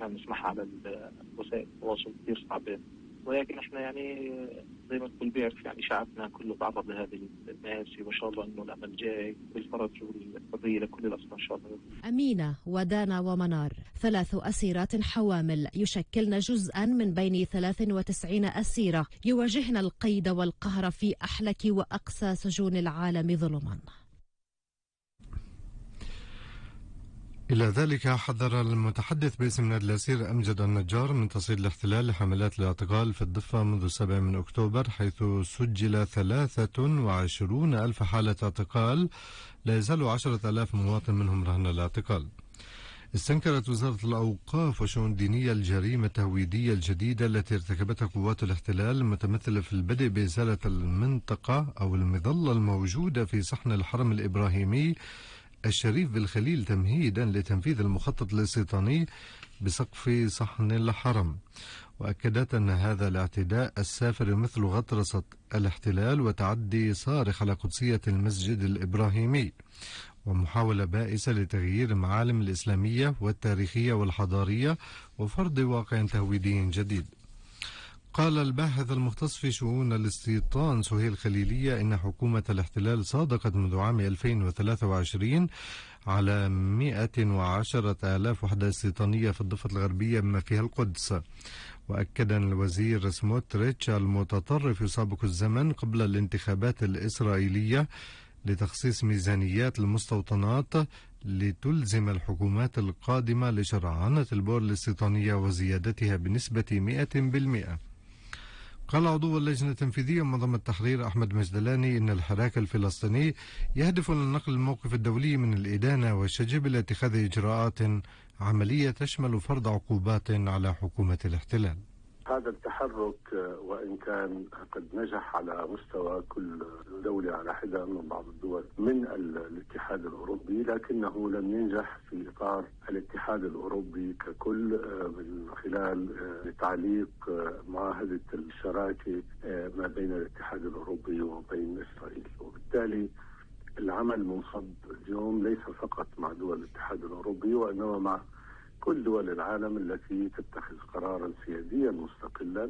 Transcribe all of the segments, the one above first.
عشان نسمعها على وسائل التواصل كثير صعبة، ولكن احنا يعني زي ما الكل بيعرف يعني شعبنا كله تعرض لهذه المآسي، وان شاء الله انه الامل جاي بالفرج والحرية لكل الاسرى ان شاء الله. أمينة ودانا ومنار 3 أسيرات حوامل يشكلن جزءا من بين 93 أسيرة يواجهن القيد والقهر في أحلك وأقسى سجون العالم ظلما. إلى ذلك حذر المتحدث باسم نادي الأسير أمجد النجار من تصعيد الاحتلال لحملات الاعتقال في الضفة منذ 7 أكتوبر، حيث سجل 23,000 حالة اعتقال، لا يزال 10,000 مواطن منهم رهن الاعتقال. استنكرت وزارة الأوقاف والشؤون الدينية الجريمة التهويدية الجديدة التي ارتكبتها قوات الاحتلال، المتمثلة في البدء بإزالة المنطقة أو المظلة الموجودة في صحن الحرم الإبراهيمي الشريف بالخليل تمهيدا لتنفيذ المخطط الاستيطاني بسقف صحن الحرم. وأكدت أن هذا الاعتداء السافر يمثل غطرسة الاحتلال وتعدي صارخ على قدسية المسجد الإبراهيمي، ومحاولة بائسة لتغيير المعالم الإسلامية والتاريخية والحضارية وفرض واقع تهويدي جديد. قال الباحث المختص في شؤون الاستيطان سهيل خليلية إن حكومة الاحتلال صادقت منذ عام 2023 على 110,000 وحدة استيطانية في الضفة الغربية بما فيها القدس. وأكد أن الوزير سموتريتش المتطرف يسابق الزمن قبل الانتخابات الإسرائيلية لتخصيص ميزانيات المستوطنات لتلزم الحكومات القادمة لشرعنة البؤر الاستيطانية وزيادتها بنسبة 100%. قال عضو اللجنة التنفيذية منظمة التحرير أحمد مجدلاني إن الحراك الفلسطيني يهدف لنقل الموقف الدولي من الإدانة والشجب إلى اتخاذ إجراءات عملية تشمل فرض عقوبات على حكومة الاحتلال. هذا التحرك وإن كان قد نجح على مستوى كل دولة على حدة من بعض الدول من الاتحاد الأوروبي، لكنه لم ينجح في إطار الاتحاد الأوروبي ككل من خلال تعليق معاهدة الشراكة ما بين الاتحاد الأوروبي وبين إسرائيل. وبالتالي العمل منصب اليوم ليس فقط مع دول الاتحاد الأوروبي وإنما مع كل دول العالم التي تتخذ قرارا سياديا مستقلا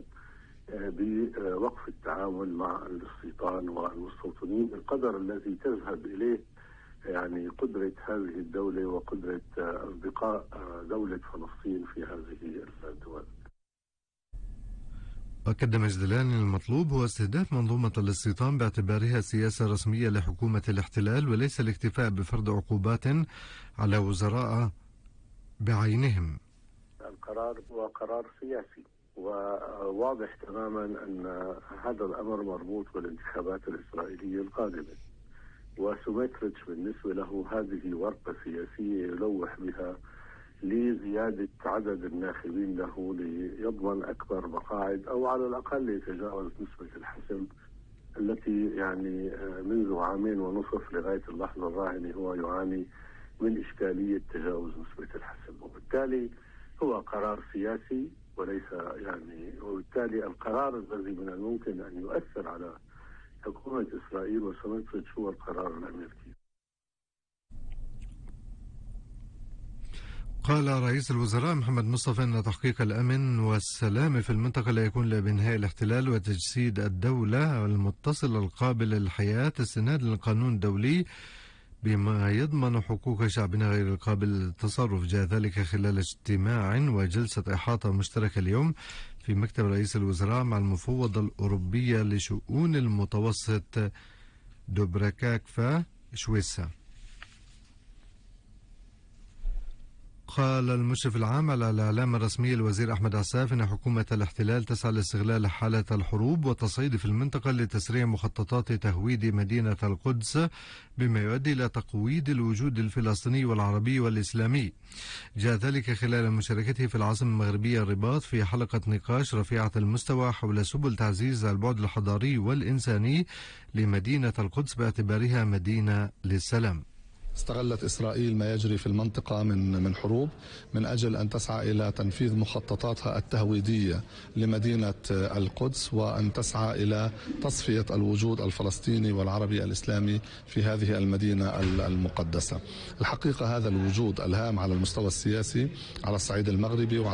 بوقف التعامل مع الاستيطان والمستوطنين بالقدر الذي تذهب إليه يعني قدرة هذه الدولة وقدرة بقاء دولة فلسطين في هذه الدول. أكد مجدلاني المطلوب هو استهداف منظومة الاستيطان باعتبارها سياسة رسمية لحكومة الاحتلال وليس الاكتفاء بفرض عقوبات على وزراء بعينهم. القرار هو قرار سياسي وواضح تماما أن هذا الأمر مربوط بالانتخابات الإسرائيلية القادمة، وسموتريتش بالنسبة له هذه ورقة سياسية يلوح بها لزيادة عدد الناخبين له ليضمن أكبر مقاعد أو على الأقل يتجاوز نسبة الحسم التي يعني منذ 2.5 عام لغاية اللحظة الراهنة هو يعاني من إشكالية تجاوز نسبة الحسم. وبالتالي هو قرار سياسي وليس يعني، وبالتالي القرار الذي من الممكن أن يؤثر على حكومة إسرائيل وسموتريتش هو القرار الأمريكي. قال رئيس الوزراء محمد مصطفى أن تحقيق الأمن والسلام في المنطقة لا يكون إلا بإنهاء الاحتلال وتجسيد الدولة المتصلة القابلة للحياة استناد للقانون الدولي بما يضمن حقوق شعبنا غير القابل للتصرف. جاء ذلك خلال اجتماع وجلسة إحاطة مشتركة اليوم في مكتب رئيس الوزراء مع المفوضة الأوروبية لشؤون المتوسط دوبراكاكفا شويسا. قال المشرف العام على الإعلام الرسمي الوزير أحمد عساف إن حكومة الاحتلال تسعى لاستغلال حالة الحروب والتصعيد في المنطقة لتسريع مخططات تهويد مدينة القدس بما يؤدي إلى تقويض الوجود الفلسطيني والعربي والإسلامي. جاء ذلك خلال مشاركته في العاصمة المغربية الرباط في حلقة نقاش رفيعة المستوى حول سبل تعزيز البعد الحضاري والإنساني لمدينة القدس باعتبارها مدينة للسلام. استغلت إسرائيل ما يجري في المنطقة من حروب من أجل أن تسعى إلى تنفيذ مخططاتها التهويدية لمدينة القدس وأن تسعى إلى تصفية الوجود الفلسطيني والعربي الإسلامي في هذه المدينة المقدسة. الحقيقة هذا الوجود الهام على المستوى السياسي على الصعيد المغربي